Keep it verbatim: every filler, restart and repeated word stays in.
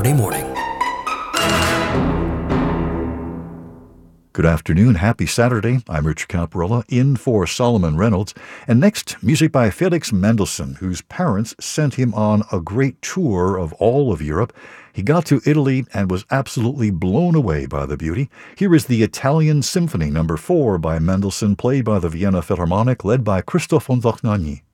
morning. Good afternoon. Happy Saturday. I'm Richard Caparella, in for Solomon Reynolds. And next, music by Felix Mendelssohn, whose parents sent him on a great tour of all of Europe. He got to Italy and was absolutely blown away by the beauty. Here is the Italian Symphony number four by Mendelssohn, played by the Vienna Philharmonic, led by Christoph von Dohnanyi.